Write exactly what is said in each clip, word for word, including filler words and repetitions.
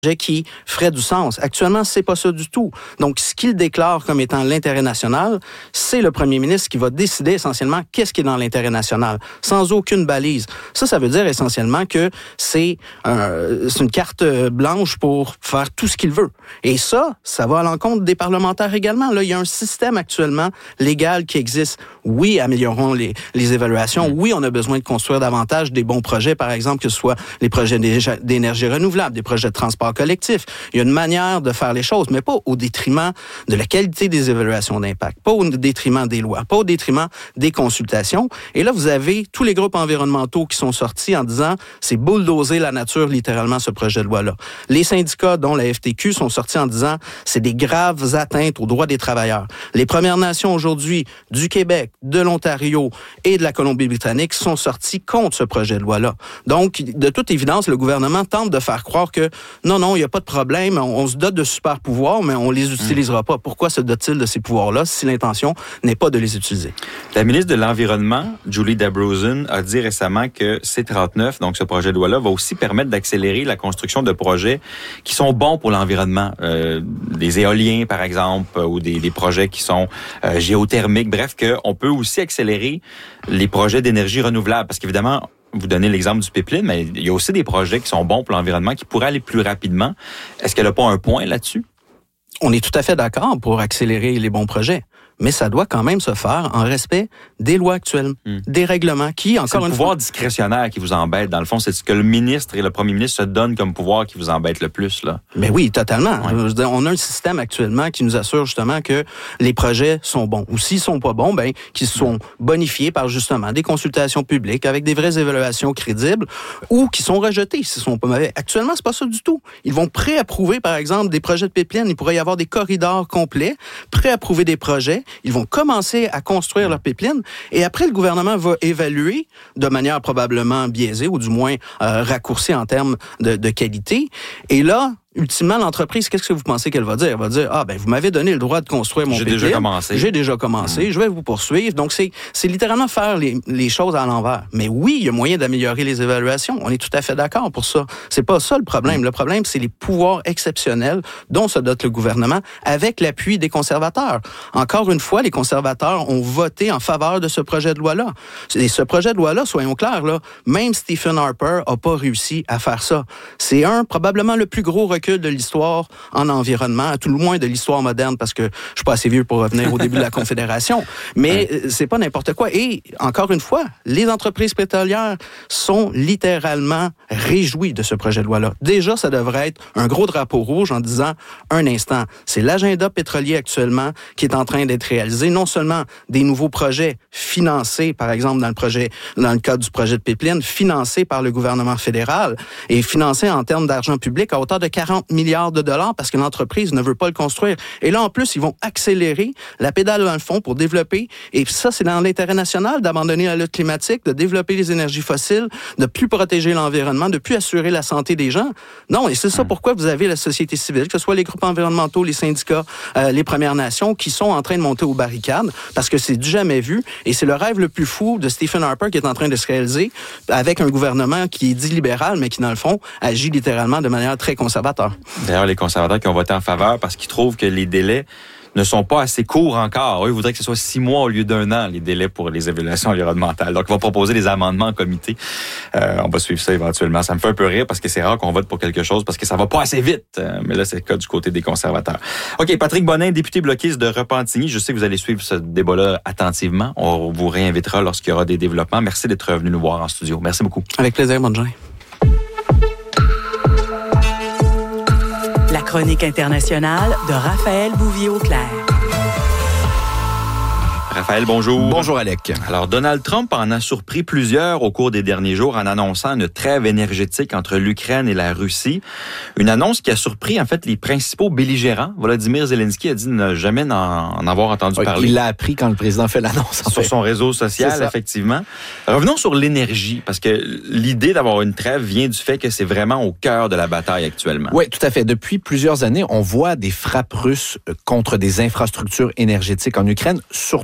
qui ferait du sens. Actuellement, c'est pas ça du tout. Donc, ce qu'il déclare comme étant l'intérêt national, c'est le premier ministre qui va décider essentiellement qu'est-ce qui est dans l'intérêt national, sans aucune balise. Ça, ça veut dire essentiellement que c'est, euh, c'est une carte blanche pour faire tout ce qu'il veut. Et ça, ça va à l'encontre des parlementaires également. Là, il y a un système actuellement légal qui existe. Oui, améliorons les, les évaluations. Oui, on a besoin de construire davantage des bons projets, par exemple, que ce soit les projets d'énergie renouvelable, des projets de transport collectif. Il y a une manière de faire les choses, mais pas au détriment de la qualité des évaluations d'impact, pas au détriment des lois, pas au détriment des consultations. Et là, vous avez tous les groupes environnementaux qui sont sortis en disant c'est bulldozer la nature, littéralement, ce projet de loi-là. Les syndicats, dont la F T Q, sont sortis en disant c'est des graves atteintes aux droits des travailleurs. Les Premières Nations aujourd'hui, du Québec, de l'Ontario et de la Colombie-Britannique sont sortis contre ce projet de loi-là. Donc, de toute évidence, le gouvernement tente de faire croire que non, non, il n'y a pas de problème, on, on se dote de super pouvoirs, mais on les utilisera pas. Pourquoi se dote-t-il de ces pouvoirs-là si l'intention n'est pas de les utiliser? La ministre de l'Environnement, Julie Dabrosin, a dit récemment que C trente-neuf, donc ce projet de loi-là, va aussi permettre d'accélérer la construction de projets qui sont bons pour l'environnement. Euh, des éoliens, par exemple, ou des, des projets qui sont euh, géothermiques. Bref, qu'on peut aussi accélérer les projets d'énergie renouvelable. Parce qu'évidemment, vous donnez l'exemple du pipeline, mais il y a aussi des projets qui sont bons pour l'environnement, qui pourraient aller plus rapidement. Est-ce qu'elle n'a pas un point là-dessus? On est tout à fait d'accord pour accélérer les bons projets. Mais ça doit quand même se faire en respect des lois actuelles, mmh. des règlements qui, encore une fois... C'est le pouvoir discrétionnaire qui vous embête. Dans le fond, c'est ce que le ministre et le premier ministre se donnent comme pouvoir qui vous embête le plus, là. Mais oui, totalement. Ouais. Je veux dire, on a un système actuellement qui nous assure justement que les projets sont bons. Ou s'ils sont pas bons, ben, qu'ils sont bonifiés par justement des consultations publiques avec des vraies évaluations crédibles ou qui sont rejetés s'ils sont pas mauvais. Actuellement, c'est pas ça du tout. Ils vont pré-approuver, par exemple, des projets de pipeline. Il pourrait y avoir des corridors complets, pré-approuver des projets. Ils vont commencer à construire leur pipeline et après, le gouvernement va évaluer de manière probablement biaisée ou du moins euh, raccourcie en termes de, de qualité. Et là, ultimement, l'entreprise, qu'est-ce que vous pensez qu'elle va dire? Elle va dire, ah ben vous m'avez donné le droit de construire mon J'ai pipeline. J'ai déjà commencé. J'ai déjà commencé. Mmh. Je vais vous poursuivre. Donc, c'est, c'est littéralement faire les, les choses à l'envers. Mais oui, il y a moyen d'améliorer les évaluations. On est tout à fait d'accord pour ça. C'est pas ça le problème. Mmh. Le problème, c'est les pouvoirs exceptionnels dont se dote le gouvernement avec l'appui des conservateurs. Encore une fois, les conservateurs ont voté en faveur de ce projet de loi-là. Et ce projet de loi-là, soyons clairs, là, même Stephen Harper a pas réussi à faire ça. C'est un, probablement le plus gros recul de l'histoire en environnement, à tout le moins de l'histoire moderne, parce que je suis pas assez vieux pour revenir au début de la Confédération. Mais ouais. c'est pas n'importe quoi. Et encore une fois, les entreprises pétrolières sont littéralement réjouies de ce projet de loi-là. Déjà, ça devrait être un gros drapeau rouge en disant un instant, c'est l'agenda pétrolier actuellement qui est en train d'être réalisé. Non seulement des nouveaux projets financés, par exemple dans le projet, dans le cadre du projet de pipeline, financés par le gouvernement fédéral et financés en termes d'argent public à hauteur de quarante milliards de dollars parce que l'entreprise ne veut pas le construire. Et là, en plus, ils vont accélérer la pédale dans le fond pour développer, et ça, c'est dans l'intérêt national d'abandonner la lutte climatique, de développer les énergies fossiles, de plus protéger l'environnement, de plus assurer la santé des gens. Non, et c'est ça pourquoi vous avez la société civile, que ce soit les groupes environnementaux, les syndicats, euh, les Premières Nations, qui sont en train de monter aux barricades parce que c'est du jamais vu, et c'est le rêve le plus fou de Stephen Harper qui est en train de se réaliser avec un gouvernement qui est dit libéral, mais qui, dans le fond, agit littéralement de manière très conservatrice. D'ailleurs, les conservateurs qui ont voté en faveur parce qu'ils trouvent que les délais ne sont pas assez courts encore. Eux, ils voudraient que ce soit six mois au lieu d'un an, les délais pour les évaluations environnementales. Donc, ils vont proposer des amendements en comité. Euh, on va suivre ça éventuellement. Ça me fait un peu rire parce que c'est rare qu'on vote pour quelque chose parce que ça va pas assez vite. Euh, mais là, c'est le cas du côté des conservateurs. OK, Patrick Bonin, député bloquiste de Repentigny. Je sais que vous allez suivre ce débat-là attentivement. On vous réinvitera lorsqu'il y aura des développements. Merci d'être venu nous voir en studio. Merci beaucoup. Avec plaisir, bonne journée. La chronique internationale de Raphaël Bouvier-Auclair. Raphaël, bonjour. Bonjour, Alec. Alors, Donald Trump en a surpris plusieurs au cours des derniers jours en annonçant une trêve énergétique entre l'Ukraine et la Russie. Une annonce qui a surpris, en fait, les principaux belligérants. Volodymyr Zelensky a dit ne jamais en, en avoir entendu oui, parler. Il l'a appris quand le président fait l'annonce. En sur fait. son réseau social, effectivement. Revenons sur l'énergie, parce que l'idée d'avoir une trêve vient du fait que c'est vraiment au cœur de la bataille actuellement. Oui, tout à fait. Depuis plusieurs années, on voit des frappes russes contre des infrastructures énergétiques en Ukraine, surtout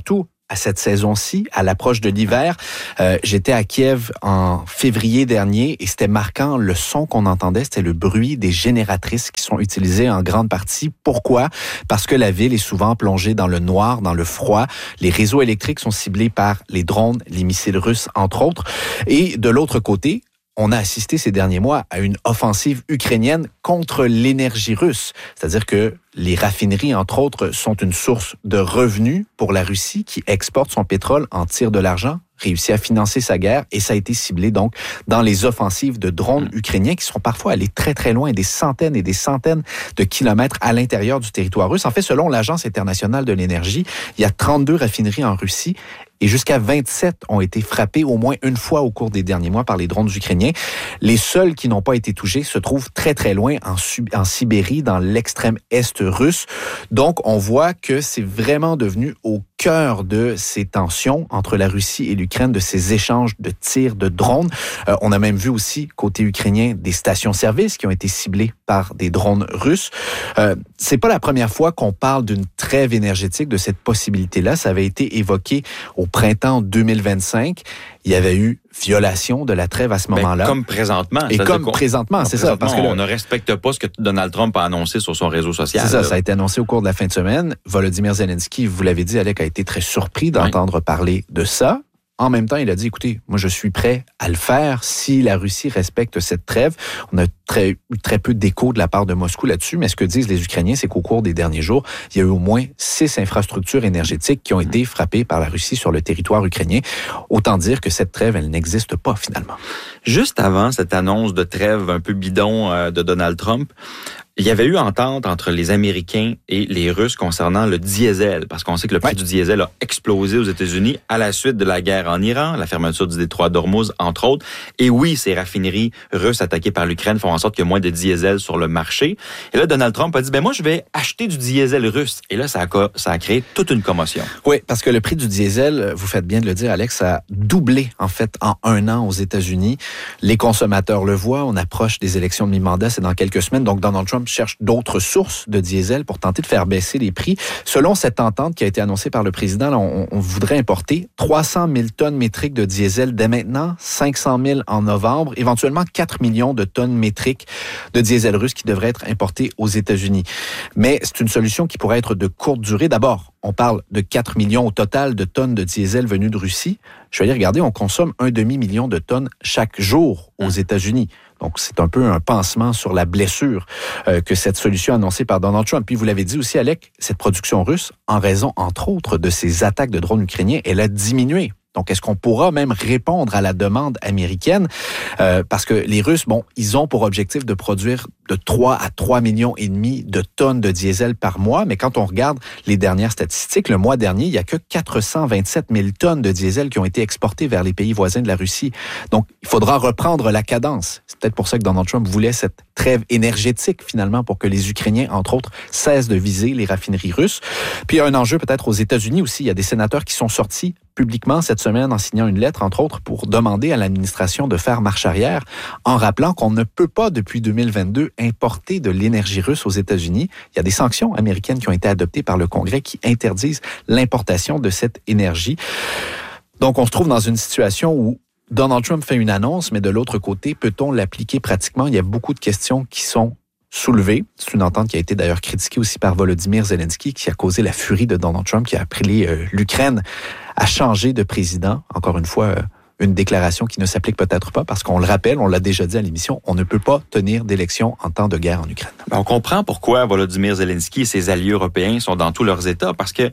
à cette saison-ci, à l'approche de l'hiver. Euh, j'étais à Kiev en février dernier et c'était marquant. Le son qu'on entendait, c'était le bruit des génératrices qui sont utilisées en grande partie. Pourquoi? Parce que la ville est souvent plongée dans le noir, dans le froid. Les réseaux électriques sont ciblés par les drones, les missiles russes, entre autres. Et de l'autre côté, on a assisté ces derniers mois à une offensive ukrainienne contre l'énergie russe. C'est-à-dire que les raffineries, entre autres, sont une source de revenus pour la Russie qui exporte son pétrole, en tire de l'argent, réussit à financer sa guerre et ça a été ciblé donc dans les offensives de drones ukrainiens qui sont parfois allés très très loin, des centaines et des centaines de kilomètres à l'intérieur du territoire russe. En fait, selon l'Agence internationale de l'énergie, il y a trente-deux raffineries en Russie et jusqu'à vingt-sept ont été frappées au moins une fois au cours des derniers mois par les drones ukrainiens. Les seuls qui n'ont pas été touchés se trouvent très très loin en, Sub- en Sibérie, dans l'extrême est russe. Donc, on voit que c'est vraiment devenu au cœur de ces tensions entre la Russie et l'Ukraine, de ces échanges de tirs de drones. Euh, on a même vu aussi, côté ukrainien, des stations-service qui ont été ciblées par des drones russes. Euh, c'est pas la première fois qu'on parle d'une trêve énergétique, de cette possibilité-là. Ça avait été évoqué au printemps deux mille vingt-cinq. Il y avait eu violation de la trêve à ce moment-là. Ben, comme présentement. Et comme présentement, c'est ça. Parce que là, on ne respecte pas ce que Donald Trump a annoncé sur son réseau social. C'est ça, là. ça a été annoncé au cours de la fin de semaine. Volodymyr Zelensky, vous l'avez dit, Alec, a été très surpris d'entendre oui. parler de ça. En même temps, il a dit, écoutez, moi, je suis prêt à le faire si la Russie respecte cette trêve. On a très, eu très peu d'écho de la part de Moscou là-dessus, mais ce que disent les Ukrainiens, c'est qu'au cours des derniers jours, il y a eu au moins six infrastructures énergétiques qui ont été frappées par la Russie sur le territoire ukrainien. Autant dire que cette trêve, elle n'existe pas, finalement. Juste avant cette annonce de trêve un peu bidon euh, de Donald Trump, il y avait eu entente entre les Américains et les Russes concernant le diesel, parce qu'on sait que le prix ouais. du diesel a explosé aux États-Unis à la suite de la guerre en Iran, la fermeture du détroit d'Ormuz, entre autres. Et oui, ces raffineries russes attaquées par l'Ukraine font en sorte qu'il y a moins de diesel sur le marché. Et là, Donald Trump a dit, ben moi, je vais acheter du diesel russe. Et là, ça a, ça a créé toute une commotion. Oui, parce que le prix du diesel, vous faites bien de le dire, Alex, a doublé, en fait, en un an aux États-Unis. Les consommateurs le voient. On approche des élections de mi-mandat, c'est dans quelques semaines. Donc, Donald Trump cherche d'autres sources de diesel pour tenter de faire baisser les prix. Selon cette entente qui a été annoncée par le président, là, on, on voudrait importer trois cent mille tonnes métriques de diesel dès maintenant, cinq cent mille en novembre, éventuellement quatre millions de tonnes métriques de diesel russe qui devraient être importées aux États-Unis. Mais c'est une solution qui pourrait être de courte durée. D'abord, on parle de quatre millions au total de tonnes de diesel venues de Russie. Je vais aller regarder, on consomme un demi-million de tonnes chaque jour aux États-Unis. Donc, c'est un peu un pansement sur la blessure euh, que cette solution annoncée par Donald Trump. Puis, vous l'avez dit aussi, Alec, cette production russe, en raison, entre autres, de ces attaques de drones ukrainiens, elle a diminué. Donc, est-ce qu'on pourra même répondre à la demande américaine? Euh, parce que les Russes, bon, ils ont pour objectif de produire de trois à trois millions et demi de tonnes de diesel par mois. Mais quand on regarde les dernières statistiques, le mois dernier, il n'y a que quatre cent vingt-sept mille tonnes de diesel qui ont été exportées vers les pays voisins de la Russie. Donc, il faudra reprendre la cadence. C'est peut-être pour ça que Donald Trump voulait cette trêve énergétique, finalement, pour que les Ukrainiens, entre autres, cessent de viser les raffineries russes. Puis, il y a un enjeu peut-être aux États-Unis aussi. Il y a des sénateurs qui sont sortis publiquement cette semaine en signant une lettre, entre autres, pour demander à l'administration de faire marche arrière, en rappelant qu'on ne peut pas, depuis deux mille vingt-deux, importer de l'énergie russe aux États-Unis. Il y a des sanctions américaines qui ont été adoptées par le Congrès qui interdisent l'importation de cette énergie. Donc, on se trouve dans une situation où Donald Trump fait une annonce, mais de l'autre côté, peut-on l'appliquer pratiquement? Il y a beaucoup de questions qui sont soulevées. C'est une entente qui a été d'ailleurs critiquée aussi par Volodymyr Zelensky, qui a causé la furie de Donald Trump, qui a appelé euh, l'Ukraine à changer de président. Encore une fois, euh, une déclaration qui ne s'applique peut-être pas, parce qu'on le rappelle, on l'a déjà dit à l'émission, on ne peut pas tenir d'élection en temps de guerre en Ukraine. On comprend pourquoi Volodymyr Zelensky et ses alliés européens sont dans tous leurs États, parce que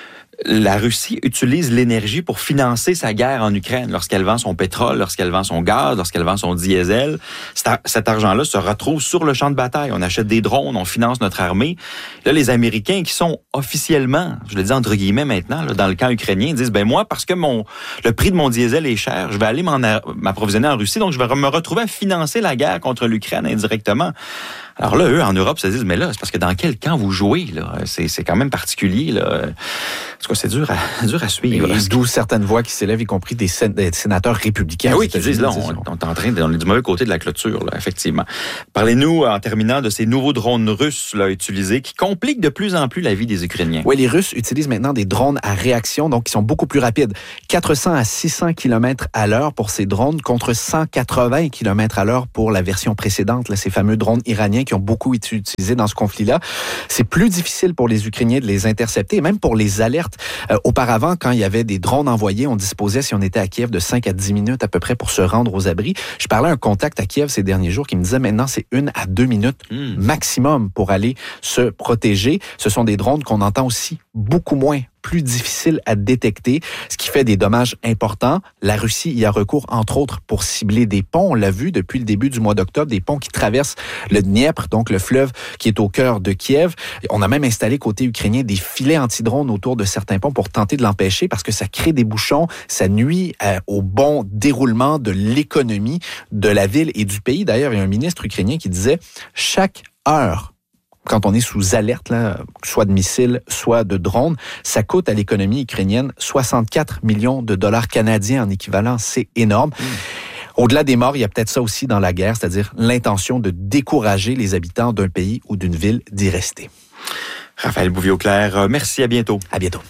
la Russie utilise l'énergie pour financer sa guerre en Ukraine. Lorsqu'elle vend son pétrole, lorsqu'elle vend son gaz, lorsqu'elle vend son diesel, cet argent-là se retrouve sur le champ de bataille. On achète des drones, on finance notre armée. Là, les Américains qui sont officiellement, je le dis entre guillemets maintenant, là, dans le camp ukrainien, disent, ben moi, parce que mon le prix de mon diesel est cher, je vais aller m'en, m'approvisionner en Russie, donc je vais me retrouver à financer la guerre contre l'Ukraine indirectement. Alors là, eux, en Europe, se disent, mais là, c'est parce que dans quel camp vous jouez, là? C'est, c'est quand même particulier, là. En tout cas, c'est dur à, dur à suivre. Et d'où certaines voix qui s'élèvent, y compris des, sén- des sénateurs républicains. Oui, qui disent, là, on, on est en train de, on est du mauvais côté de la clôture, là, effectivement. Parlez-nous, en terminant, de ces nouveaux drones russes, là, utilisés, qui compliquent de plus en plus la vie des Ukrainiens. Oui, les Russes utilisent maintenant des drones à réaction, donc qui sont beaucoup plus rapides. quatre cents à six cents kilomètres à l'heure pour ces drones, contre cent quatre-vingts kilomètres à l'heure pour la version précédente, là, ces fameux drones iraniens qui ont beaucoup été utilisés dans ce conflit-là. C'est plus difficile pour les Ukrainiens de les intercepter, et même pour les alertes. Euh, auparavant, quand il y avait des drones envoyés, on disposait, si on était à Kiev, de cinq à dix minutes à peu près pour se rendre aux abris. Je parlais à un contact à Kiev ces derniers jours qui me disait maintenant c'est une à deux minutes mmh. maximum pour aller se protéger. Ce sont des drones qu'on entend aussi beaucoup moins, plus difficile à détecter, ce qui fait des dommages importants. La Russie y a recours, entre autres, pour cibler des ponts. On l'a vu depuis le début du mois d'octobre, des ponts qui traversent le Dniepr, donc le fleuve qui est au cœur de Kiev. On a même installé côté ukrainien des filets anti-drones autour de certains ponts pour tenter de l'empêcher parce que ça crée des bouchons, ça nuit euh, au bon déroulement de l'économie de la ville et du pays. D'ailleurs, il y a un ministre ukrainien qui disait « chaque heure » quand on est sous alerte, là, soit de missiles, soit de drones, ça coûte à l'économie ukrainienne soixante-quatre millions de dollars canadiens en équivalent. C'est énorme. Mmh. Au-delà des morts, il y a peut-être ça aussi dans la guerre, c'est-à-dire l'intention de décourager les habitants d'un pays ou d'une ville d'y rester. Raphaël Bouvier-Auclair, merci, à bientôt. À bientôt.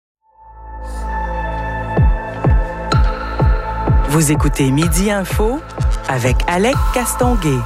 Vous écoutez Midi Info avec Alec Castonguay.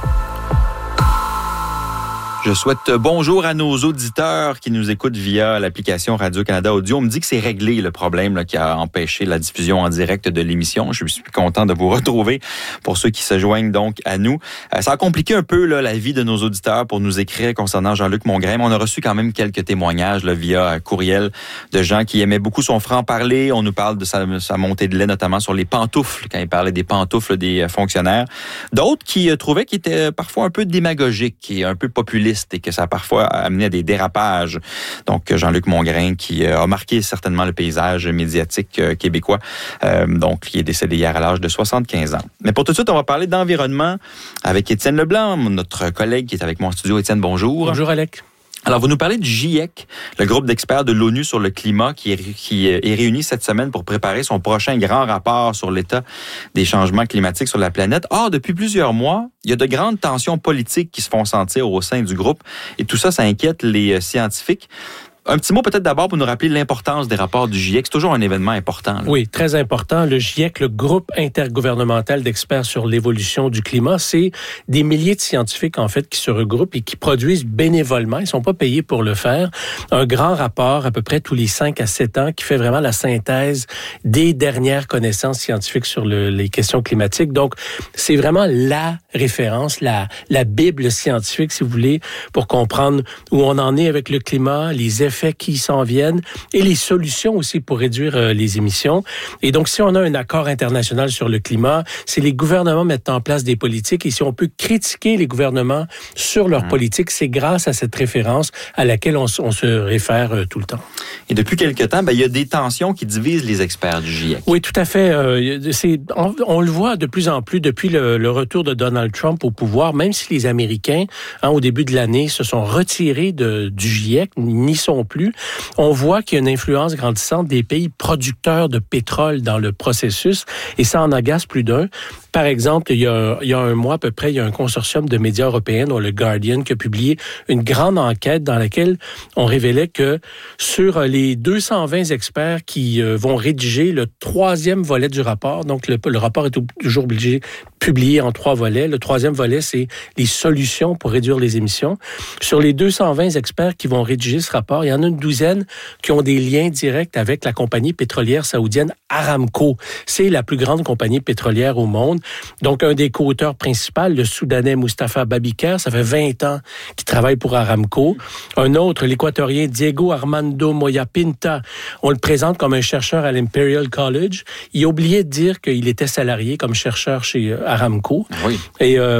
Je souhaite bonjour à nos auditeurs qui nous écoutent via l'application Radio-Canada Audio. On me dit que c'est réglé le problème là, qui a empêché la diffusion en direct de l'émission. Je suis content de vous retrouver pour ceux qui se joignent donc à nous. Euh, ça a compliqué un peu là, la vie de nos auditeurs pour nous écrire concernant Jean-Luc Mongrain. On a reçu quand même quelques témoignages là, via courriel de gens qui aimaient beaucoup son franc-parler. On nous parle de sa, sa montée de lait, notamment sur les pantoufles, quand il parlait des pantoufles des fonctionnaires. D'autres qui euh, trouvaient qu'il était parfois un peu démagogique et un peu populiste et que ça a parfois amené à des dérapages. Donc, Jean-Luc Mongrain, qui a marqué certainement le paysage médiatique québécois, euh, donc qui est décédé hier à l'âge de soixante-quinze ans. Mais pour tout de suite, on va parler d'environnement avec Étienne Leblanc, notre collègue qui est avec moi en studio. Étienne, bonjour. Bonjour, Alec. Alors, vous nous parlez du GIEC, le groupe d'experts de l'ONU sur le climat qui est, qui est réuni cette semaine pour préparer son prochain grand rapport sur l'état des changements climatiques sur la planète. Or, depuis plusieurs mois, il y a de grandes tensions politiques qui se font sentir au sein du groupe et tout ça, ça inquiète les scientifiques. Un petit mot peut-être d'abord pour nous rappeler l'importance des rapports du GIEC. C'est toujours un événement important. Là. Oui, très important. Le GIEC, le groupe intergouvernemental d'experts sur l'évolution du climat, c'est des milliers de scientifiques en fait qui se regroupent et qui produisent bénévolement, ils sont pas payés pour le faire, un grand rapport à peu près tous les cinq à sept ans qui fait vraiment la synthèse des dernières connaissances scientifiques sur le, les questions climatiques. Donc, c'est vraiment la référence, la, la Bible scientifique, si vous voulez, pour comprendre où on en est avec le climat, les effets qui s'en viennent et les solutions aussi pour réduire euh, les émissions. Et donc, si on a un accord international sur le climat, c'est les gouvernements mettent en place des politiques et si on peut critiquer les gouvernements sur leurs mmh. politiques, c'est grâce à cette référence à laquelle on, on se réfère euh, tout le temps. Et depuis quelque temps, ben, il y a des tensions qui divisent les experts du GIEC. Oui, tout à fait. Euh, c'est, on, on le voit de plus en plus depuis le, le retour de Donald Trump au pouvoir, même si les Américains, hein, au début de l'année, se sont retirés de, du GIEC, n'y sont plus. On voit qu'il y a une influence grandissante des pays producteurs de pétrole dans le processus et ça en agace plus d'un. Par exemple, il y, a, il y a un mois à peu près, il y a un consortium de médias européens, dont le Guardian, qui a publié une grande enquête dans laquelle on révélait que sur les deux cent vingt experts qui vont rédiger le troisième volet du rapport, donc le, le rapport est toujours obligé publié en trois volets. Le troisième volet, c'est les solutions pour réduire les émissions. Sur les deux cent vingt experts qui vont rédiger ce rapport, il y en a une douzaine qui ont des liens directs avec la compagnie pétrolière saoudienne Aramco. C'est la plus grande compagnie pétrolière au monde. Donc, un des co-auteurs principaux, le Soudanais Mustafa Babiker, ça fait vingt ans qu'il travaille pour Aramco. Un autre, l'Équatorien Diego Armando Moya Pinta, on le présente comme un chercheur à l'Imperial College. Il a oublié de dire qu'il était salarié comme chercheur chez Aramco. Oui. Et euh,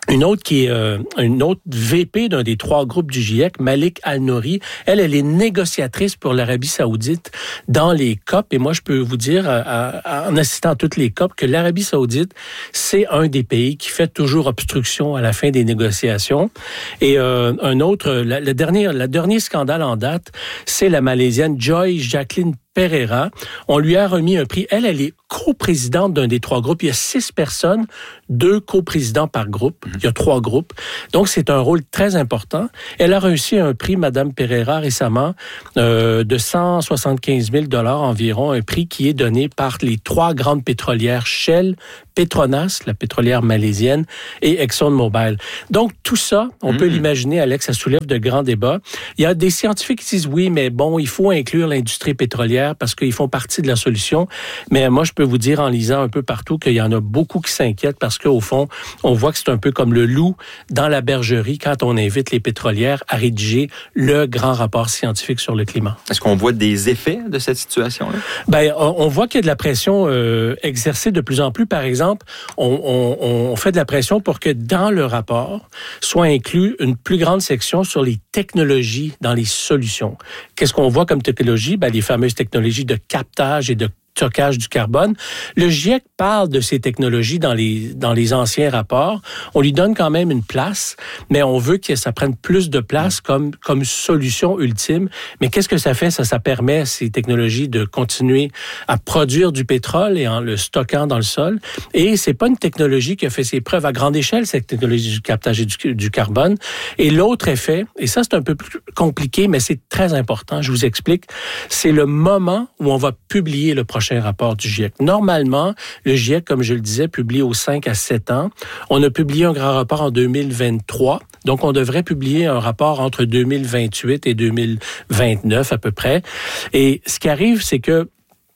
Une autre qui est euh, une autre V P d'un des trois groupes du GIEC, Malik Al-Nouri, elle, elle est négociatrice pour l'Arabie Saoudite dans les C O P. Et moi, je peux vous dire, à, à, en assistant à toutes les C O P, que l'Arabie Saoudite, c'est un des pays qui fait toujours obstruction à la fin des négociations. Et euh, un autre, la, le dernier, le dernier scandale en date, c'est la Malaisienne Joy Jacqueline Pereira. On lui a remis un prix. Elle, elle est coprésidente d'un des trois groupes. Il y a six personnes, deux coprésidents par groupe. Il y a trois groupes. Donc, c'est un rôle très important. Elle a reçu un prix, Madame Pereira, récemment, euh, de cent soixante-quinze mille dollars environ, un prix qui est donné par les trois grandes pétrolières Shell, Petronas, la pétrolière malaisienne, et ExxonMobil. Donc, tout ça, on mmh. peut l'imaginer, Alex, ça soulève de grands débats. Il y a des scientifiques qui disent, oui, mais bon, il faut inclure l'industrie pétrolière parce qu'ils font partie de la solution. Mais moi, je peux vous dire, en lisant un peu partout, qu'il y en a beaucoup qui s'inquiètent parce qu'au fond, on voit que c'est un peu comme le loup dans la bergerie quand on invite les pétrolières à rédiger le grand rapport scientifique sur le climat. Est-ce qu'on voit des effets de cette situation-là? Ben, on voit qu'il y a de la pression euh, exercée de plus en plus. Par exemple, on, on, on fait de la pression pour que dans le rapport soit inclus une plus grande section sur les technologies dans les solutions. Qu'est-ce qu'on voit comme technologie? Ben, les fameuses technologies de captage et de stockage du carbone. Le GIEC parle de ces technologies dans les dans les anciens rapports. On lui donne quand même une place, mais on veut que ça prenne plus de place comme comme solution ultime. Mais qu'est-ce que ça fait? Ça, ça permet ces technologies de continuer à produire du pétrole et en le stockant dans le sol. Et c'est pas une technologie qui a fait ses preuves à grande échelle, cette technologie du captage et du, du carbone. Et l'autre effet, et ça c'est un peu plus compliqué, mais c'est très important. Je vous explique. C'est le moment où on va publier le prochain rapport du GIEC. Normalement, le GIEC, comme je le disais, publie aux cinq à sept ans. On a publié un grand rapport en deux mille vingt-trois. Donc, on devrait publier un rapport entre deux mille vingt-huit et deux mille vingt-neuf à peu près. Et ce qui arrive, c'est que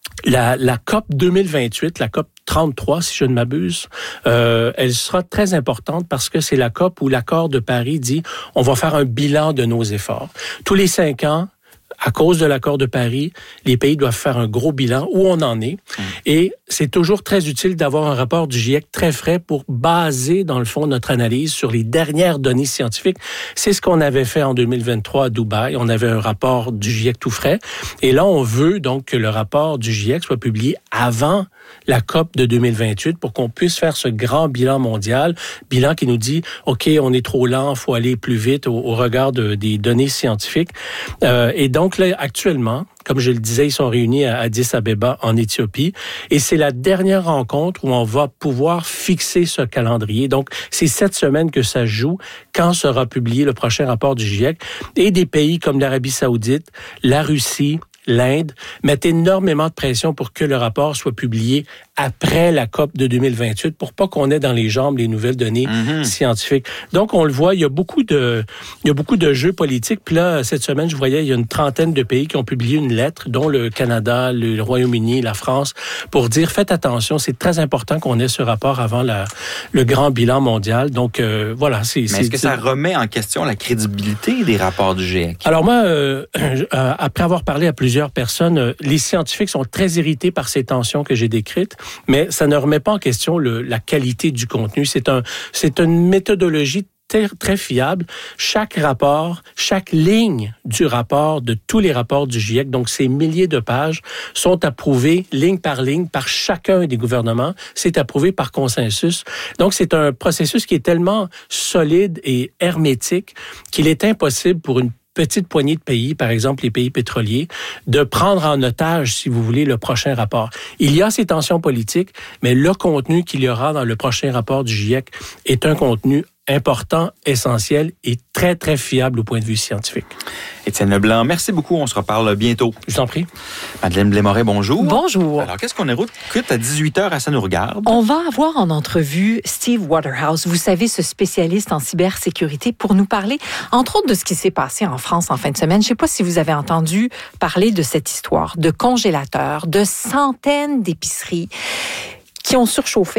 la, la C O P deux mille vingt-huit, la C O P trente-trois, si je ne m'abuse, euh, elle sera très importante parce que c'est la C O P où l'accord de Paris dit on va faire un bilan de nos efforts. Tous les cinq ans, à cause de l'accord de Paris, les pays doivent faire un gros bilan où on en est. Mmh. Et c'est toujours très utile d'avoir un rapport du GIEC très frais pour baser, dans le fond, notre analyse sur les dernières données scientifiques. C'est ce qu'on avait fait en deux mille vingt-trois à Dubaï. On avait un rapport du GIEC tout frais. Et là, on veut donc que le rapport du GIEC soit publié avant la C O P de deux mille vingt-huit pour qu'on puisse faire ce grand bilan mondial, bilan qui nous dit, OK, on est trop lent, il faut aller plus vite au, au regard de, des données scientifiques. Euh, et donc là, actuellement, comme je le disais, ils sont réunis à Addis Abeba en Éthiopie et c'est la dernière rencontre où on va pouvoir fixer ce calendrier. Donc, c'est cette semaine que ça joue quand sera publié le prochain rapport du GIEC et des pays comme l'Arabie Saoudite, la Russie, l'Inde mettent énormément de pression pour que le rapport soit publié après la C O P de deux mille vingt-huit pour pas qu'on ait dans les jambes les nouvelles données mm-hmm. scientifiques. Donc, on le voit, il y a beaucoup de, il y a beaucoup de jeux politiques. Puis là, cette semaine, je voyais, il y a une trentaine de pays qui ont publié une lettre, dont le Canada, le Royaume-Uni, la France, pour dire, faites attention, c'est très important qu'on ait ce rapport avant la, le grand bilan mondial. Donc, euh, voilà. C'est, Mais c'est, est-ce que ça remet en question la crédibilité des rapports du GIEC? Alors moi, euh, euh, après avoir parlé à plusieurs personnes, euh, les scientifiques sont très irrités par ces tensions que j'ai décrites. Mais ça ne remet pas en question le, la qualité du contenu. C'est un, c'est une méthodologie très, très fiable. Chaque rapport, chaque ligne du rapport, de tous les rapports du GIEC, donc ces milliers de pages, sont approuvées ligne par ligne par chacun des gouvernements. C'est approuvé par consensus. Donc, c'est un processus qui est tellement solide et hermétique qu'il est impossible pour une petite poignée de pays, par exemple les pays pétroliers, de prendre en otage, si vous voulez, le prochain rapport. Il y a ces tensions politiques, mais le contenu qu'il y aura dans le prochain rapport du GIEC est un contenu important, essentiel et très, très fiable au point de vue scientifique. Étienne Leblanc, merci beaucoup. On se reparle bientôt. Je t'en prie. Madeleine Blais-Moret, bonjour. Bonjour. Alors, qu'est-ce qu'on écoute à dix-huit heures à Ça nous regarde? On va avoir en entrevue Steve Waterhouse, vous savez, ce spécialiste en cybersécurité, pour nous parler, entre autres, de ce qui s'est passé en France en fin de semaine. Je ne sais pas si vous avez entendu parler de cette histoire de congélateurs, de centaines d'épiceries qui ont surchauffé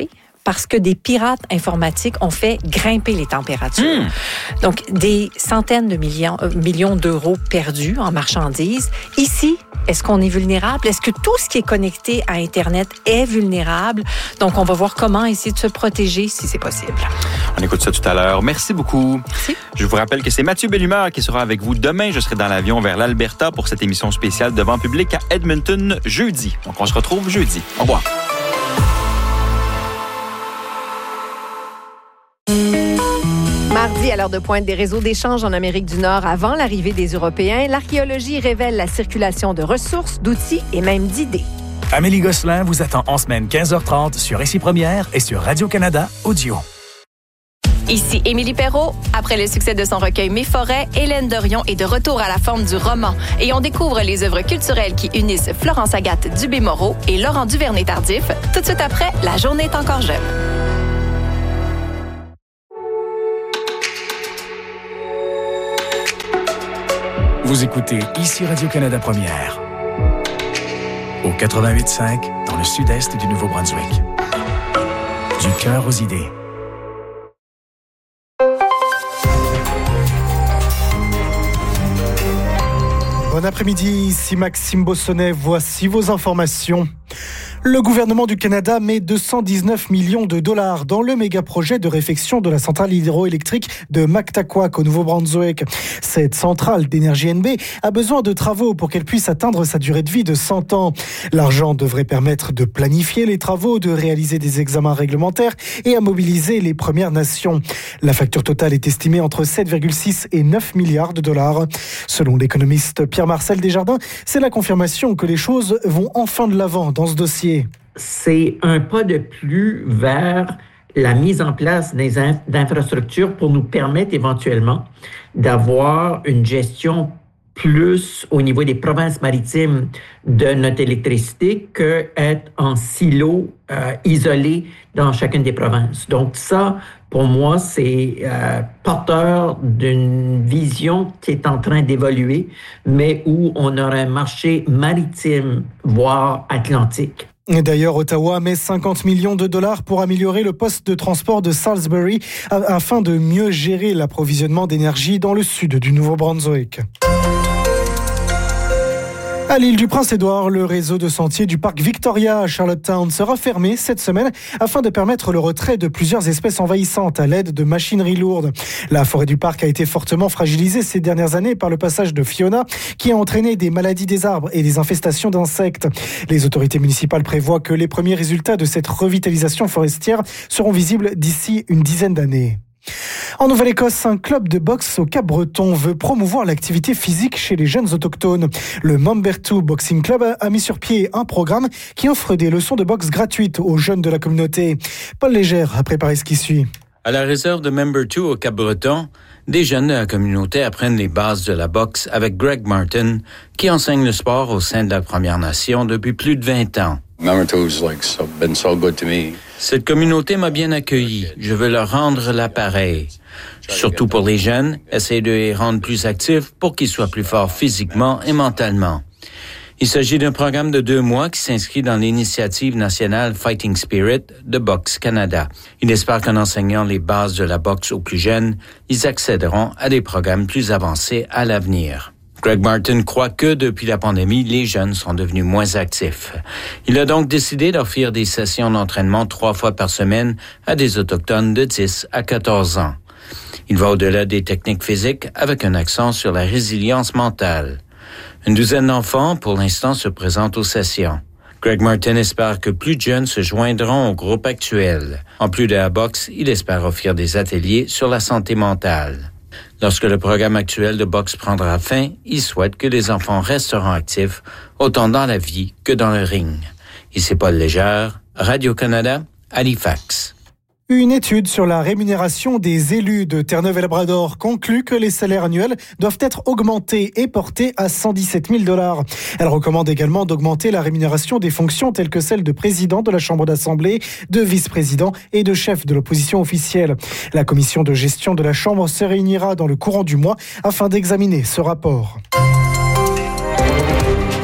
parce que des pirates informatiques ont fait grimper les températures. Mmh. Donc, des centaines de millions, euh, millions d'euros perdus en marchandises. Ici, est-ce qu'on est vulnérable? Est-ce que tout ce qui est connecté à Internet est vulnérable? Donc, on va voir comment essayer de se protéger si c'est possible. On écoute ça tout à l'heure. Merci beaucoup. Merci. Je vous rappelle que c'est Mathieu Bellumeur qui sera avec vous demain. Je serai dans l'avion vers l'Alberta pour cette émission spéciale devant public à Edmonton jeudi. Donc, on se retrouve jeudi. Au revoir. Mardi, à l'heure de pointe des réseaux d'échange en Amérique du Nord avant l'arrivée des Européens, l'archéologie révèle la circulation de ressources, d'outils et même d'idées. Amélie Gosselin vous attend en semaine quinze heures trente sur Ici Première et sur Radio-Canada Audio. Ici Émilie Perrault. Après le succès de son recueil Mes forêts, Hélène Dorion est de retour à la forme du roman et on découvre les œuvres culturelles qui unissent Florence Agathe Dubé-Moreau et Laurent Duvernay-Tardif. Tout de suite après, La journée est encore jeune. Vous écoutez Ici Radio-Canada Première. Au quatre-vingt-huit cinq, dans le sud-est du Nouveau-Brunswick. Du cœur aux idées. Bon après-midi, ici Maxime Bossonnet. Voici vos informations. Le gouvernement du Canada met deux cent dix-neuf millions de dollars dans le méga-projet de réfection de la centrale hydroélectrique de Mactaquac au Nouveau-Brunswick. Cette centrale d'énergie N B a besoin de travaux pour qu'elle puisse atteindre sa durée de vie de cent ans. L'argent devrait permettre de planifier les travaux, de réaliser des examens réglementaires et à mobiliser les Premières Nations. La facture totale est estimée entre sept virgule six et neuf milliards de dollars. Selon l'économiste Pierre-Marcel Desjardins, c'est la confirmation que les choses vont enfin de l'avant dans ce dossier. C'est un pas de plus vers la mise en place des in- d'infrastructures pour nous permettre éventuellement d'avoir une gestion plus au niveau des provinces maritimes de notre électricité qu'être en silo euh, isolé dans chacune des provinces. Donc ça, pour moi, c'est euh, porteur d'une vision qui est en train d'évoluer, mais où on aura un marché maritime, voire atlantique. Et d'ailleurs, Ottawa met cinquante millions de dollars pour améliorer le poste de transport de Salisbury afin de mieux gérer l'approvisionnement d'énergie dans le sud du Nouveau-Brunswick. À l'île du Prince-Édouard, le réseau de sentiers du parc Victoria à Charlottetown sera fermé cette semaine afin de permettre le retrait de plusieurs espèces envahissantes à l'aide de machinerie lourde. La forêt du parc a été fortement fragilisée ces dernières années par le passage de Fiona qui a entraîné des maladies des arbres et des infestations d'insectes. Les autorités municipales prévoient que les premiers résultats de cette revitalisation forestière seront visibles d'ici une dizaine d'années. En Nouvelle-Écosse, un club de boxe au Cap-Breton veut promouvoir l'activité physique chez les jeunes autochtones. Le Mombertou Boxing Club a mis sur pied un programme qui offre des leçons de boxe gratuites aux jeunes de la communauté. Paul Légère a préparé ce qui suit. À la réserve de Mombertou au Cap-Breton, des jeunes de la communauté apprennent les bases de la boxe avec Greg Martin, qui enseigne le sport au sein de la Première Nation depuis plus de vingt ans. Mombertou's like so, been so good to me. Cette communauté m'a bien accueilli. Je veux leur rendre l'appareil. Surtout pour les jeunes, essayer de les rendre plus actifs pour qu'ils soient plus forts physiquement et mentalement. Il s'agit d'un programme de deux mois qui s'inscrit dans l'initiative nationale Fighting Spirit de Boxe Canada. Il espère qu'en enseignant les bases de la boxe aux plus jeunes, ils accéderont à des programmes plus avancés à l'avenir. Greg Martin croit que depuis la pandémie, les jeunes sont devenus moins actifs. Il a donc décidé d'offrir des sessions d'entraînement trois fois par semaine à des Autochtones de dix à quatorze ans. Il va au-delà des techniques physiques avec un accent sur la résilience mentale. Une douzaine d'enfants, pour l'instant, se présentent aux sessions. Greg Martin espère que plus de jeunes se joindront au groupe actuel. En plus de la boxe, il espère offrir des ateliers sur la santé mentale. Lorsque le programme actuel de boxe prendra fin, il souhaite que les enfants resteront actifs, autant dans la vie que dans le ring. Ici Paul Légère, Radio-Canada, Halifax. Une étude sur la rémunération des élus de Terre-Neuve et Labrador conclut que les salaires annuels doivent être augmentés et portés à cent dix-sept mille dollars. Elle recommande également d'augmenter la rémunération des fonctions telles que celle de président de la Chambre d'Assemblée, de vice-président et de chef de l'opposition officielle. La commission de gestion de la Chambre se réunira dans le courant du mois afin d'examiner ce rapport.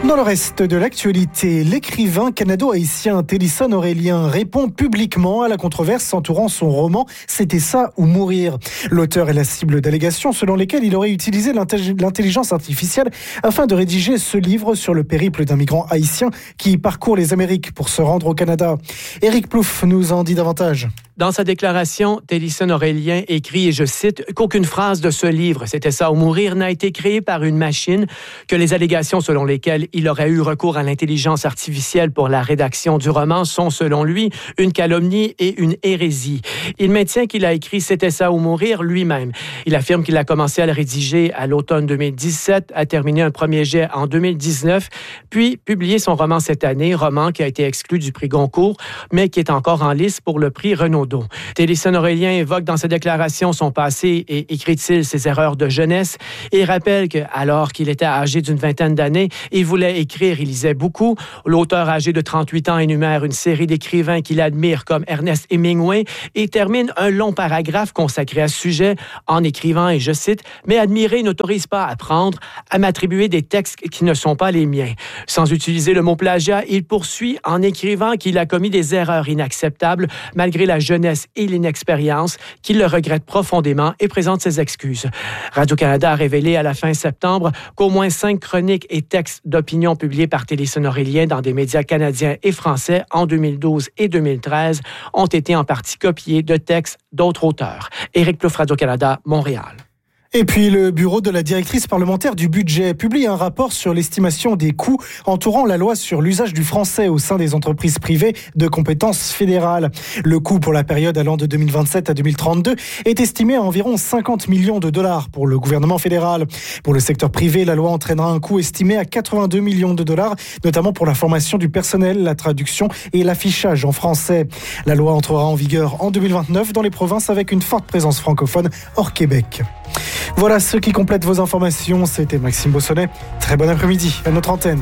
Dans le reste de l'actualité, l'écrivain canado-haïtien Télison Aurélien répond publiquement à la controverse entourant son roman « C'était ça ou mourir ». L'auteur est la cible d'allégations selon lesquelles il aurait utilisé l'intelligence artificielle afin de rédiger ce livre sur le périple d'un migrant haïtien qui parcourt les Amériques pour se rendre au Canada. Éric Plouffe nous en dit davantage. Dans sa déclaration, Télison Aurélien écrit, et je cite, « qu'aucune phrase de ce livre, C'était ça ou mourir, n'a été créée par une machine, que les allégations selon lesquelles il aurait eu recours à l'intelligence artificielle pour la rédaction du roman sont, selon lui, une calomnie et une hérésie. » Il maintient qu'il a écrit « C'était ça ou mourir » lui-même. Il affirme qu'il a commencé à le rédiger à l'automne deux mille dix-sept, a terminé un premier jet en deux mille dix-neuf, puis publié son roman cette année, roman qui a été exclu du prix Goncourt, mais qui est encore en lice pour le prix Renaudot. Télison Aurélien évoque dans sa déclaration son passé et écrit-il ses erreurs de jeunesse et rappelle que, alors qu'il était âgé d'une vingtaine d'années, il voulait écrire, il lisait beaucoup. L'auteur âgé de trente-huit ans énumère une série d'écrivains qu'il admire comme Ernest Hemingway et termine un long paragraphe consacré à ce sujet en écrivant, et je cite, « Mais admirer n'autorise pas à apprendre, à m'attribuer des textes qui ne sont pas les miens. » Sans utiliser le mot plagiat, il poursuit en écrivant qu'il a commis des erreurs inacceptables malgré la jeunesse et l'inexpérience, qu'il le regrette profondément et présente ses excuses. Radio-Canada a révélé à la fin septembre qu'au moins cinq chroniques et textes d'opinion publiés par Télison Aurélien dans des médias canadiens et français en deux mille douze et deux mille treize ont été en partie copiés de textes d'autres auteurs. Éric Plouffe, Radio-Canada, Montréal. Et puis, le bureau de la directrice parlementaire du budget publie un rapport sur l'estimation des coûts entourant la loi sur l'usage du français au sein des entreprises privées de compétences fédérales. Le coût pour la période allant de deux mille vingt-sept à deux mille trente-deux est estimé à environ cinquante millions de dollars pour le gouvernement fédéral. Pour le secteur privé, la loi entraînera un coût estimé à quatre-vingt-deux millions de dollars, notamment pour la formation du personnel, la traduction et l'affichage en français. La loi entrera en vigueur en deux mille vingt-neuf dans les provinces avec une forte présence francophone hors Québec. Voilà ce qui complète vos informations. C'était Maxime Beausoleil. Très bon après-midi à notre antenne.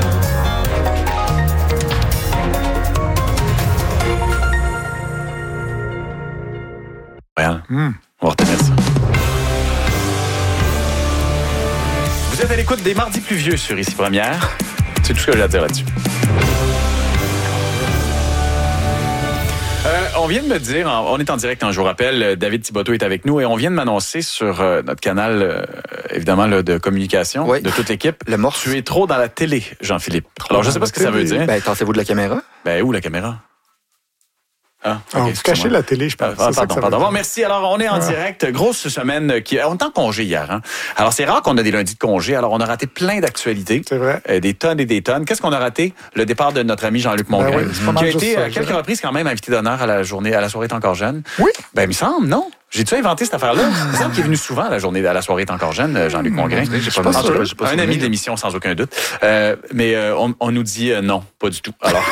Rien. Mmh. On va retenir ça. Vous êtes à l'écoute des Mardis pluvieux sur Ici Première. C'est tout ce que j'ai à dire là-dessus. Euh, on vient de me dire, on est en direct, hein, je vous rappelle, David Thibodeau est avec nous et on vient de m'annoncer sur euh, notre canal, euh, évidemment, là, de communication oui. de toute l'équipe. Le morse. Tu es trop dans la télé, Jean-Philippe. Alors, je ne sais pas ce que ça veut dire. Ben, tentez-vous de la caméra. Ben, où la caméra? Ah, okay, ah, vous cachez la télé, je pense. Ah, pardon, ça ça pardon. Bon, merci. Alors, on est en ah. direct. Grosse semaine qui... On est en congé hier. Hein? Alors, c'est rare qu'on a des lundis de congé. Alors, on a raté plein d'actualités. C'est vrai. Euh, des tonnes et des tonnes. Qu'est-ce qu'on a raté? Le départ de notre ami Jean-Luc Mongrain, ben oui, qui a été à quelques reprises quand même invité d'honneur à la journée, à la soirée est encore jeune. Oui. Ben, il me semble, non? J'ai-tu inventé cette affaire-là? Il me semble qu'il est venu souvent à la journée, à la soirée est encore jeune, Jean-Luc Mongrain. Mmh, j'ai pas sûr, j'ai pas un ami de l'émission, sans aucun doute. Euh, mais euh, on, on nous dit euh, non, pas du tout. Alors...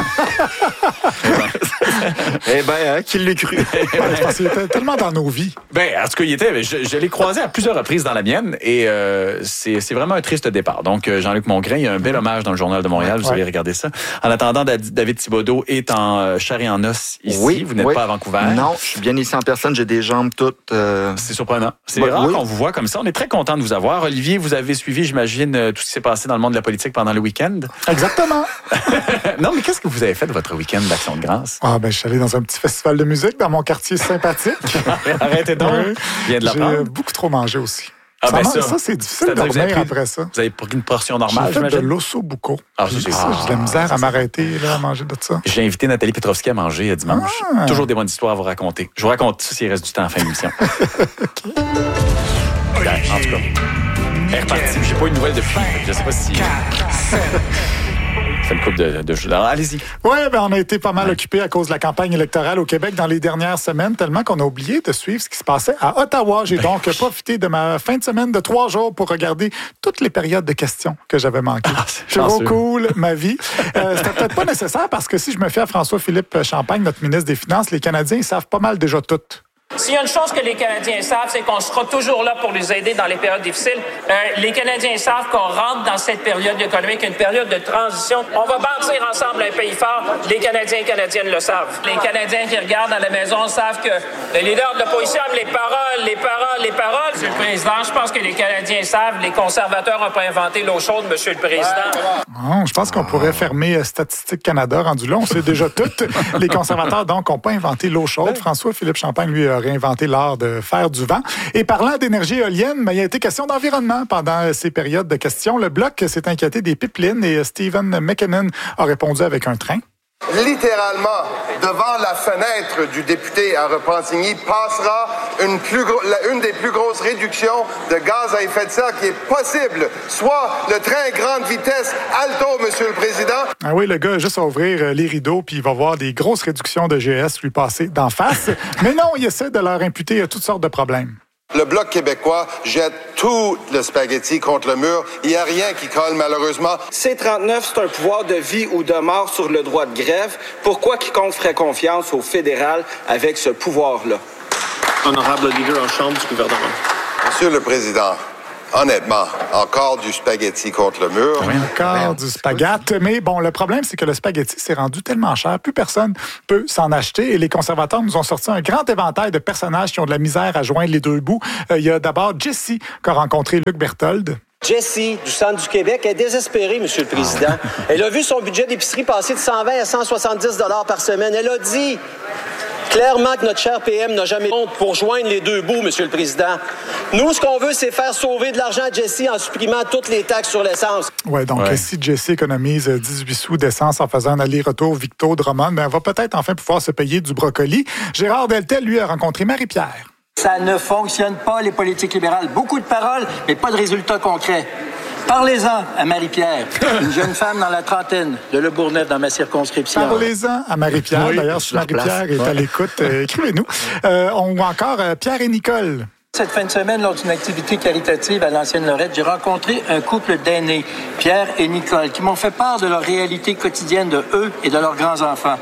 eh ben, hein, qui l'a cru? Parce qu'il était tellement dans nos vies. Ben, en tout cas, il était. Je, je l'ai croisé à plusieurs reprises dans la mienne et euh, c'est, c'est vraiment un triste départ. Donc, Jean-Luc Mongrain, il y a un bel hommage dans le Journal de Montréal. Vous ouais. allez regarder ça. En attendant, David Thibodeau est en chair et en os ici. Oui, vous n'êtes oui. pas à Vancouver. Non, je suis bien ici en personne. J'ai des jambes toutes. Euh... C'est surprenant. C'est bah, rare oui. qu'on vous voit comme ça. On est très content de vous avoir. Olivier, vous avez suivi, j'imagine, tout ce qui s'est passé dans le monde de la politique pendant le week-end. Exactement. Non, mais qu'est-ce que vous avez fait de votre week-end d'Action de grâce? Ah, ben, je suis allé dans un petit festival de musique dans mon quartier sympathique. Arrêtez donc. Oui. Viens de l'apprendre. J'ai beaucoup trop mangé aussi. Ah ça, ben ça, ça, ça, c'est difficile de dormir pris, après ça. Vous avez pris une portion normale, j'ai fait j'imagine? de l'ossobuco. Ah, ça, c'est ça. J'ai de la misère ah, à m'arrêter là, à manger de ça. J'ai invité Nathalie Petrovski à manger dimanche. Ah. Toujours des bonnes histoires à vous raconter. Je vous raconte ça s'il reste du temps à la fin de l'émission. Okay. Ben, en tout cas, elle est repartie. J'ai pas eu de nouvelles depuis. Je sais pas si... C'est une couple de, de jeux. Alors, allez-y. Oui, ben, on a été pas mal ouais. occupés à cause de la campagne électorale au Québec dans les dernières semaines, tellement qu'on a oublié de suivre ce qui se passait à Ottawa. J'ai ben, donc oui. profité de ma fin de semaine de trois jours pour regarder toutes les périodes de questions que j'avais manquées. Ah, c'est trop cool, ma vie. Euh, c'était peut-être pas nécessaire parce que si je me fie à François-Philippe Champagne, notre ministre des Finances, les Canadiens, ils savent pas mal déjà tout. S'il y a une chose que les Canadiens savent, c'est qu'on sera toujours là pour les aider dans les périodes difficiles. Euh, les Canadiens savent qu'on rentre dans cette période économique, une période de transition. On va bâtir ensemble un pays fort. Les Canadiens et Canadiennes le savent. Les Canadiens qui regardent à la maison savent que les leaders de l'opposition aiment les paroles, les paroles, les paroles. Monsieur le Président, je pense que les Canadiens savent, les conservateurs n'ont pas inventé l'eau chaude, Monsieur le Président. Oh, je pense qu'on pourrait fermer Statistique Canada rendu là. On sait déjà tout. Les conservateurs, donc, n'ont pas inventé l'eau chaude. François-Philippe Champagne, lui, a réinventé l'art de faire du vent. Et parlant d'énergie éolienne, mais il a été question d'environnement pendant ces périodes de questions. Le Bloc s'est inquiété des pipelines et Stephen McKinnon a répondu avec un train. Littéralement, devant la fenêtre du député à Repentigny passera une, plus gros, une des plus grosses réductions de gaz à effet de serre qui est possible, soit le train grande vitesse Alto, Monsieur le Président. Ah oui, le gars a juste à ouvrir les rideaux puis il va voir des grosses réductions de G S lui passer d'en face. Mais non, il essaie de leur imputer toutes sortes de problèmes. Le Bloc québécois jette tout le spaghetti contre le mur. Il n'y a rien qui colle, malheureusement. C trente-neuf, c'est un pouvoir de vie ou de mort sur le droit de grève. Pourquoi quiconque ferait confiance au fédéral avec ce pouvoir-là? Honorable leader en chambre du gouvernement. Monsieur le Président, honnêtement, encore du spaghetti contre le mur. Oui, encore du spaghetti. Mais bon, le problème, c'est que le spaghetti s'est rendu tellement cher, plus personne peut s'en acheter. Et les conservateurs nous ont sorti un grand éventail de personnages qui ont de la misère à joindre les deux bouts. Euh, il y a d'abord Jessie, qu'a rencontré Luc Berthold. Jessie, du centre du Québec, est désespérée, Monsieur le Président. Elle a vu son budget d'épicerie passer de cent vingt à cent soixante-dix dollars par semaine. Elle a dit clairement que notre cher P M n'a jamais honte pour joindre les deux bouts, Monsieur le Président. Nous, ce qu'on veut, c'est faire sauver de l'argent à Jessie en supprimant toutes les taxes sur l'essence. Ouais, donc ouais. Si Jessie économise dix-huit sous d'essence en faisant un aller-retour Victo-Drummond, ben, elle va peut-être enfin pouvoir se payer du brocoli. Gérard Deltel, lui, a rencontré Marie-Pierre. Ça ne fonctionne pas, les politiques libérales. Beaucoup de paroles, mais pas de résultats concrets. Parlez-en à Marie-Pierre, une jeune femme dans la trentaine de Le Bourgneuf dans ma circonscription. Parlez-en à Marie-Pierre. Oui, d'ailleurs, si Marie-Pierre est ouais. à l'écoute, euh, écrivez-nous. Euh, on voit encore euh, Pierre et Nicole. Cette fin de semaine, lors d'une activité caritative à l'Ancienne Lorette, j'ai rencontré un couple d'aînés, Pierre et Nicole, qui m'ont fait part de leur réalité quotidienne de eux et de leurs grands-enfants.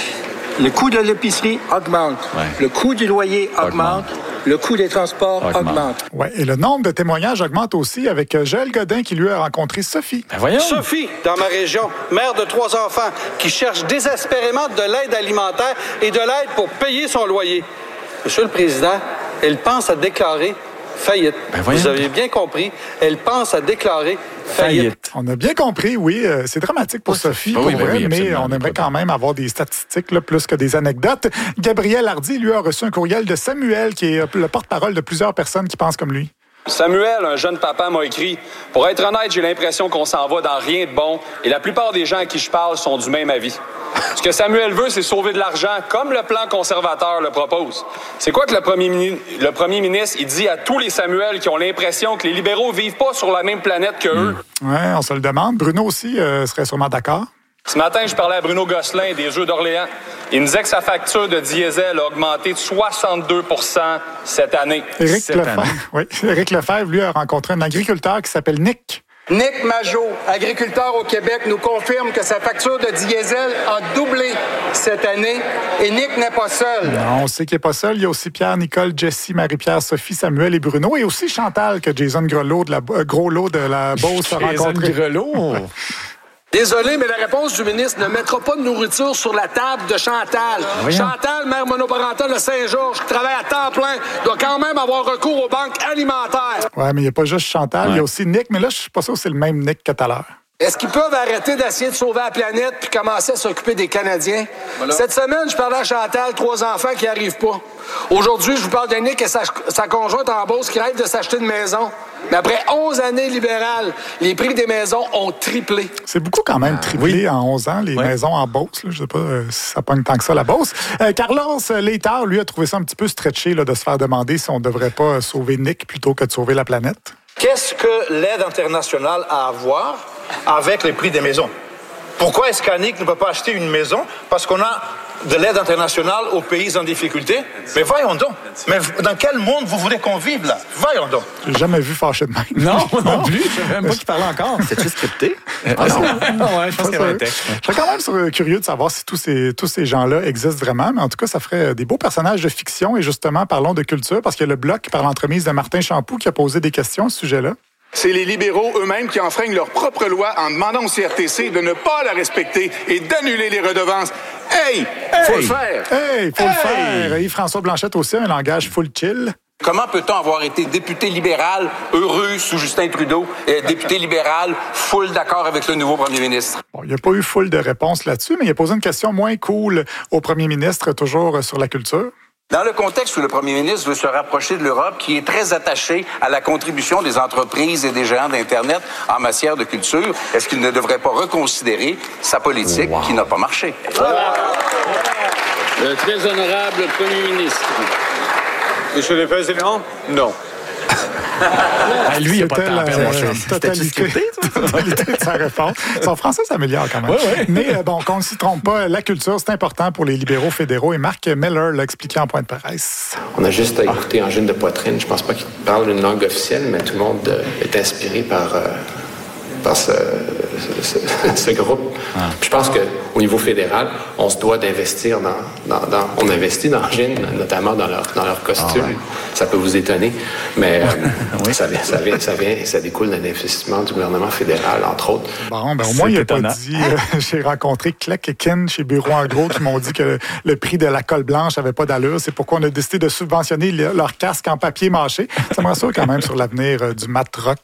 Le coût de l'épicerie augmente. Ouais. Le coût du loyer augmente. augmente. Le coût des transports augmente. augmente. Oui, et le nombre de témoignages augmente aussi avec Joël Godin qui lui a rencontré Sophie. Ben voyons. Sophie, dans ma région, mère de trois enfants, qui cherche désespérément de l'aide alimentaire et de l'aide pour payer son loyer. Monsieur le Président, elle pense à déclarer faillite. Ben Vous avez bien compris, elle pense à déclarer faillite. faillite. On a bien compris, oui. Euh, c'est dramatique pour oui, Sophie, pour oui, vrai, oui, mais on aimerait quand même avoir des statistiques là, plus que des anecdotes. Gabriel Hardy, lui, a reçu un courriel de Samuel, qui est le porte-parole de plusieurs personnes qui pensent comme lui. Samuel, un jeune papa, m'a écrit « Pour être honnête, j'ai l'impression qu'on s'en va dans rien de bon et la plupart des gens à qui je parle sont du même avis. Ce que Samuel veut, c'est sauver de l'argent, comme le plan conservateur le propose. C'est quoi que le premier, mini- le premier ministre il dit à tous les Samuel qui ont l'impression que les libéraux vivent pas sur la même planète que eux? Mmh. Oui, on se le demande. Bruno aussi euh, serait sûrement d'accord. Ce matin, je parlais à Bruno Gosselin des Jeux d'Orléans. Il me disait que sa facture de diesel a augmenté de soixante-deux pour cent cette année. Éric Lefebvre, oui. Éric Lefebvre, lui, a rencontré un agriculteur qui s'appelle Nick. Nick Majot, agriculteur au Québec, nous confirme que sa facture de diesel a doublé cette année et Nick n'est pas seul. Non, on sait qu'il n'est pas seul. Il y a aussi Pierre, Nicole, Jessie, Marie-Pierre, Sophie, Samuel et Bruno et aussi Chantal que Jason Grelot de la, euh, Groslo de la Beauce a rencontré. Jason Grelot? Désolé, mais la réponse du ministre ne mettra pas de nourriture sur la table de Chantal. Voyons. Chantal, mère monoparentale de Saint-Georges, qui travaille à temps plein, doit quand même avoir recours aux banques alimentaires. Oui, mais il n'y a pas juste Chantal, ouais. Il y a aussi Nick, mais là, je ne suis pas sûr que c'est le même Nick que tout à l'heure. Est-ce qu'ils peuvent arrêter d'essayer de sauver la planète puis commencer à s'occuper des Canadiens? Voilà. Cette semaine, je parlais à Chantal, trois enfants qui n'y arrivent pas. Aujourd'hui, je vous parle de Nick et sa, sa conjointe en Beauce qui rêve de s'acheter une maison. Mais après onze années libérales, les prix des maisons ont triplé. C'est beaucoup quand même triplé oui. en onze ans, les oui. maisons en Beauce. Là, je ne sais pas euh, si ça pogne tant que ça, la Beauce. Euh, Carlos Létard, lui, a trouvé ça un petit peu stretché là, de se faire demander si on ne devrait pas sauver Nick plutôt que de sauver la planète. Qu'est-ce que l'aide internationale a à voir avec les prix des maisons? Pourquoi est-ce qu'Annick ne peut pas acheter une maison? Parce qu'on a de l'aide internationale aux pays en difficulté. Mais voyons donc. Mais dans quel monde vous voulez qu'on vive, là? Voyons donc. J'ai jamais vu fâché de même. Non, moi non plus. Je savais même pas qu'il parlait encore. C'est-tu scripté? Ah non. non, ouais, je pense qu'il y avait un texte. Je serais quand même sur- curieux de savoir si tous ces, tous ces gens-là existent vraiment, mais en tout cas, ça ferait des beaux personnages de fiction. Et justement, parlons de culture, parce qu'il y a le Bloc, par l'entremise de Martin Champoux, qui a posé des questions à ce sujet-là. C'est les libéraux eux-mêmes qui enfreignent leur propre loi en demandant au C R T C de ne pas la respecter et d'annuler les redevances. Hey! Faut Hey! le faire! Hey! Faut Hey! le faire! Et François Blanchette aussi, un langage full chill. Comment peut-on avoir été député libéral heureux sous Justin Trudeau et député libéral full d'accord avec le nouveau premier ministre? Bon, il n'y a pas eu full de réponses là-dessus, mais il a posé une question moins cool au premier ministre, toujours sur la culture. Dans le contexte où le premier ministre veut se rapprocher de l'Europe, qui est très attachée à la contribution des entreprises et des géants d'Internet en matière de culture, est-ce qu'il ne devrait pas reconsidérer sa politique wow. qui n'a pas marché? Le très honorable premier ministre. Monsieur le Président, non. Ah, lui, il n'a pas de temps à perdre, mon chum. Totalité, totalité de sa réponse. Son français s'améliore quand même. Ouais, ouais. Mais euh, bon, qu'on ne s'y trompe pas, la culture, c'est important pour les libéraux fédéraux. Et Marc Miller l'a expliqué en point de presse. On a juste à écouter Angine de Poitrine. Je pense pas qu'il parle une langue officielle, mais tout le monde euh, est inspiré par, euh, par ce, ce, ce groupe. Ah. Je pense qu'au niveau fédéral, on se doit d'investir dans... dans, dans on investit dans Angine, notamment dans leur, dans leur costume. Ah, ouais. Ça peut vous étonner, mais euh, oui. ça, vient, ça, vient, ça, vient, ça découle d'un investissement du gouvernement fédéral, entre autres. Bon, ben au moins, il n'a pas dit... Euh, j'ai rencontré Clec et Ken chez Bureau en gros qui m'ont dit que le, le prix de la colle blanche n'avait pas d'allure. C'est pourquoi on a décidé de subventionner le, leur casque en papier mâché. Ça me rassure quand même sur l'avenir euh, du mat rock